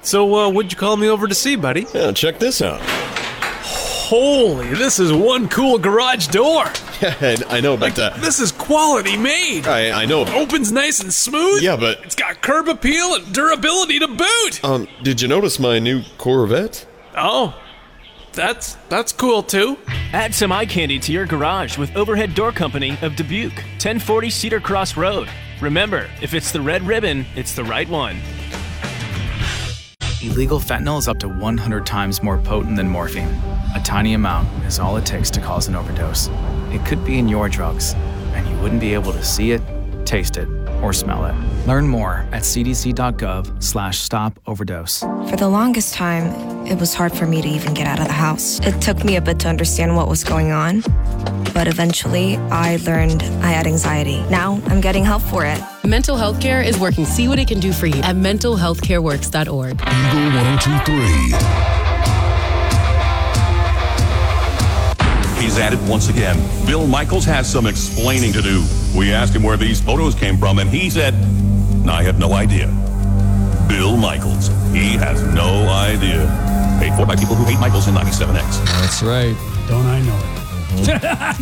So, what'd you call me over to see, buddy? Yeah, check this out. Holy, this is one cool garage door. Yeah, I know, but... this is quality made. I know. It opens nice and smooth. Yeah, but... It's got curb appeal and durability to boot. Did you notice my new Corvette? Oh, that's cool, too. Add some eye candy to your garage with Overhead Door Company of Dubuque, 1040 Cedar Cross Road. Remember, if it's the red ribbon, it's the right one. Illegal fentanyl is up to 100 times more potent than morphine. A tiny amount is all it takes to cause an overdose. It could be in your drugs, and you wouldn't be able to see it, taste it, or smell it. Learn more at cdc.gov/stop-overdose. For the longest time, it was hard for me to even get out of the house. It took me a bit to understand what was going on, but eventually I learned I had anxiety. Now I'm getting help for it. Mental health care is working. See what it can do for you at mentalhealthcareworks.org. Eagle 102.3. He's at it once again. Bill Michaels has some explaining to do. We asked him where these photos came from, and he said, I have no idea. Bill Michaels. He has no idea. Paid for by people who hate Michaels in 97X. That's right. Don't I know it?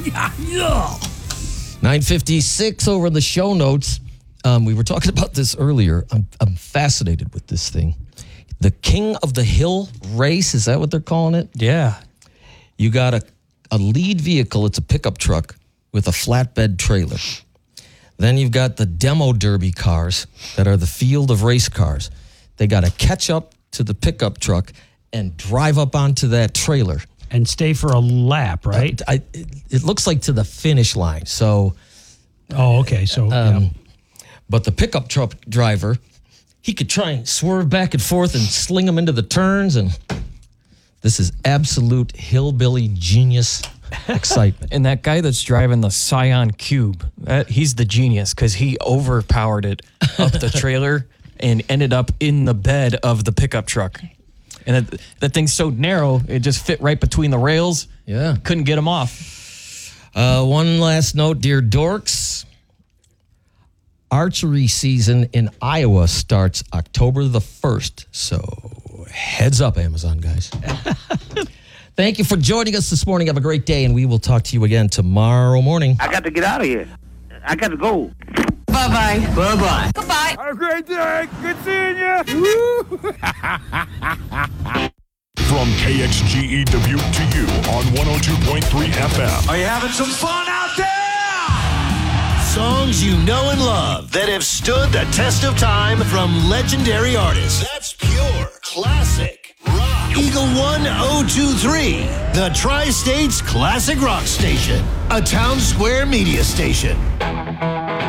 9:56 over the show notes. We were talking about this earlier. I'm fascinated with this thing. The King of the Hill race, is that what they're calling it? Yeah. You got a lead vehicle. It's a pickup truck with a flatbed trailer. Then you've got the demo derby cars that are the field of race cars. They got to catch up to the pickup truck and drive up onto that trailer. And stay for a lap, right? It looks like to the finish line. So... Oh, okay. So... But the pickup truck driver, he could try and swerve back and forth and sling them into the turns. And this is absolute hillbilly genius excitement. And that guy that's driving the Scion Cube, he's the genius because he overpowered it up the trailer and ended up in the bed of the pickup truck. And that thing's so narrow, it just fit right between the rails. Yeah. Couldn't get him off. One last note, dear dorks. Archery season in Iowa starts October the 1st. So heads up, Amazon guys. Thank you for joining us this morning. Have a great day, and we will talk to you again tomorrow morning. I got to get out of here. I got to go. Bye-bye. Bye-bye. Goodbye. Have a great day. Good seeing you. From KXGE Dubuque to you on 102.3 FM. Are you having some fun out there? Songs you know and love that have stood the test of time from legendary artists. That's pure classic rock. Eagle 1023, the Tri-States Classic Rock Station, a Town Square media station.